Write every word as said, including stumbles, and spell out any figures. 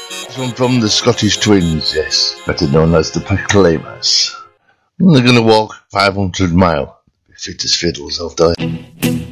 This one from the Scottish Twins, yes, better known as the Proclaimers. And they're going to walk five hundred mile, fit as fiddles, I'll die.